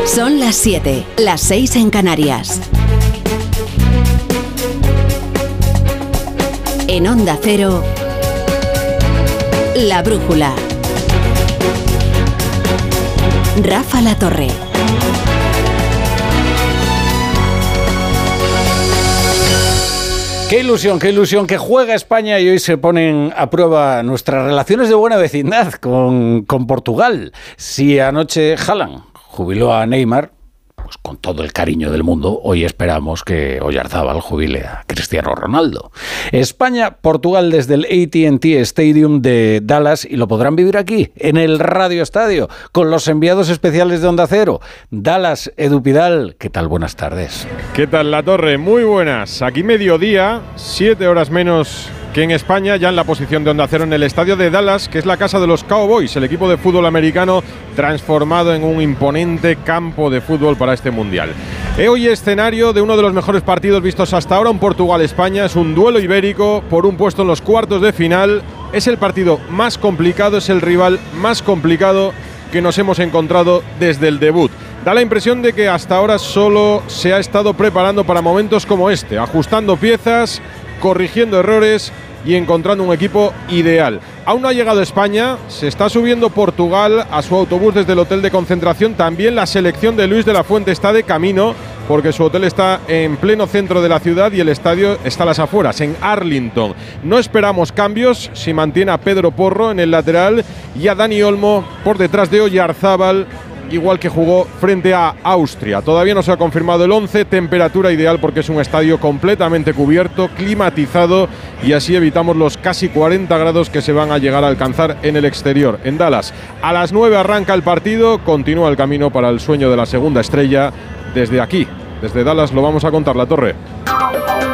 Son las 7, las 6 en Canarias. En Onda Cero, La Brújula. Rafa La Torre. Qué ilusión que juega España y hoy se ponen a prueba nuestras relaciones de buena vecindad con Portugal. Si anoche Haaland jubiló a Neymar, pues con todo el cariño del mundo, hoy esperamos que Oyarzábal jubile a Cristiano Ronaldo. España-Portugal desde el AT&T Stadium de Dallas, y lo podrán vivir aquí, en el Radio Estadio, con los enviados especiales de Onda Cero. Dallas, Edu Pidal, ¿qué tal? Buenas tardes. ¿Qué tal, La Torre? Muy buenas. Aquí mediodía, 7 horas menos que en España, ya en la posición de Onda Cero en el estadio de Dallas, que es la casa de los Cowboys, el equipo de fútbol americano transformado en un imponente campo de fútbol para este mundial. Hoy escenario de uno de los mejores partidos vistos hasta ahora, un Portugal-España. Es un duelo ibérico por un puesto en los cuartos de final. Es el partido más complicado, es el rival más complicado que nos hemos encontrado desde el debut. Da la impresión de que hasta ahora solo se ha estado preparando para momentos como este, ajustando piezas, corrigiendo errores y encontrando un equipo ideal. Aún no ha llegado España, se está subiendo Portugal a su autobús desde el hotel de concentración. También la selección de Luis de la Fuente está de camino, porque su hotel está en pleno centro de la ciudad y el estadio está a las afueras, en Arlington. No esperamos cambios si mantiene a Pedro Porro en el lateral y a Dani Olmo por detrás de Oyarzábal, igual que jugó frente a Austria. Todavía no se ha confirmado el 11, temperatura ideal porque es un estadio completamente cubierto, climatizado, y así evitamos los casi 40 grados que se van a llegar a alcanzar en el exterior. En Dallas, a las 9 arranca el partido, continúa el camino para el sueño de la segunda estrella. Desde aquí, desde Dallas, lo vamos a contar, La Torre.